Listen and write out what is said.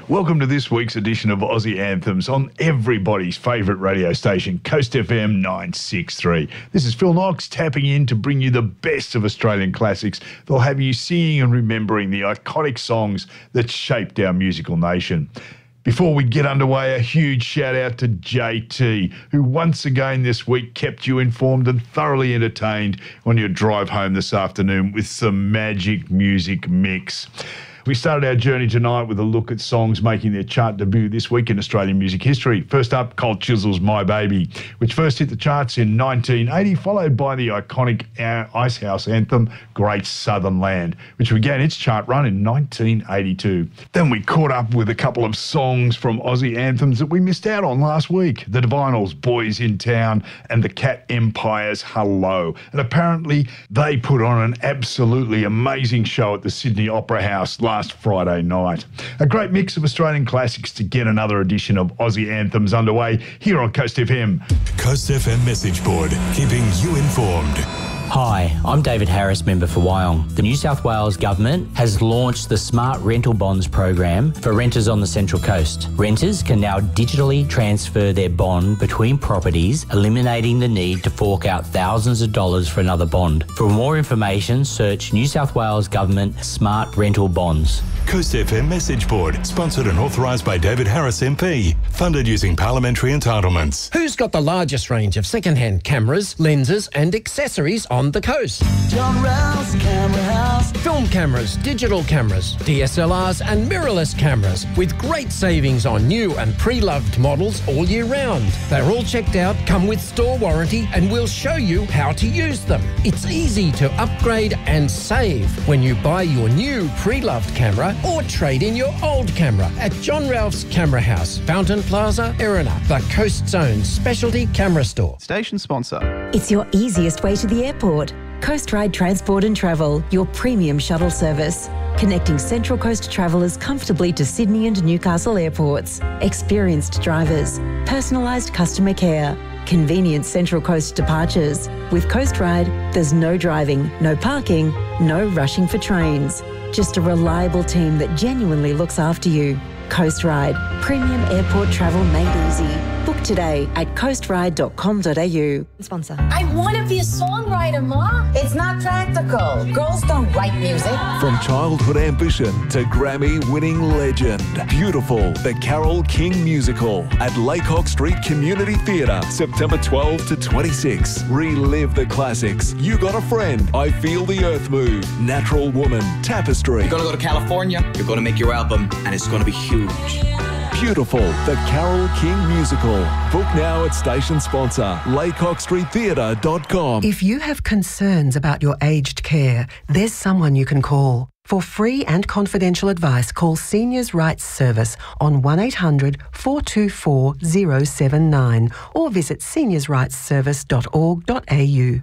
Welcome to this week's edition of Aussie Anthems on everybody's favourite radio station, Coast FM 963. This is Phil Knox tapping in to bring you the best of Australian classics. They'll have you singing and remembering the iconic songs that shaped our musical nation. Before we get underway, a huge shout out to JT, who once again this week kept you informed and thoroughly entertained on your drive home this afternoon with some magic music mix. We started our journey tonight with a look at songs making their chart debut this week in Australian music history. First up, Cold Chisel's My Baby, which first hit the charts in 1980, followed by the iconic Icehouse anthem, Great Southern Land, which began its chart run in 1982. Then we caught up with a couple of songs from Aussie anthems that we missed out on last week. The Divinyls' Boys in Town and the Cat Empire's Hello. And apparently they put on an absolutely amazing show at the Sydney Opera House last Friday night. A great mix of Australian classics to get another edition of Aussie Anthems underway here on Coast FM. Coast FM message board, keeping you informed. Hi, I'm David Harris, member for Wyong. The New South Wales Government has launched the Smart Rental Bonds program for renters on the Central Coast. Renters can now digitally transfer their bond between properties, eliminating the need to fork out thousands of dollars for another bond. For more information, search New South Wales Government Smart Rental Bonds. Coast FM message board, sponsored and authorised by David Harris MP, funded using parliamentary entitlements. Who's got the largest range of second-hand cameras, lenses and accessories on the coast? John Rouse Camera House. Film cameras, digital cameras, DSLRs and mirrorless cameras with great savings on new and pre-loved models all year round. They're all checked out, come with store warranty and we'll show you how to use them. It's easy to upgrade and save when you buy your new pre-loved camera or trade in your old camera at John Ralph's Camera House, Fountain Plaza, Erina, the Coast's own specialty camera store. Station sponsor. It's your easiest way to the airport. Coast Ride Transport and Travel, your premium shuttle service. Connecting Central Coast travellers comfortably to Sydney and Newcastle airports. Experienced drivers, personalised customer care, convenient Central Coast departures. With Coast Ride, there's no driving, no parking, no rushing for trains. Just a reliable team that genuinely looks after you. Coast Ride, premium airport travel made easy. Book today at coastride.com.au. Sponsor. I want to be a songwriter, Ma. It's not practical. Girls don't write music. From childhood ambition to Grammy-winning legend. Beautiful, the Carole King musical at Laycock Street Community Theatre, September 12 to 26. Relive the classics. You Got a Friend, I Feel the Earth Move, Natural Woman, Tapestry. You're going to go to California, you're going to make your album, and it's going to be huge. Beautiful, the Carole King musical. Book now at station sponsor, laycockstreettheatre.com. If you have concerns about your aged care, there's someone you can call. For free and confidential advice, call Seniors Rights Service on 1800 424 079 or visit seniorsrightsservice.org.au.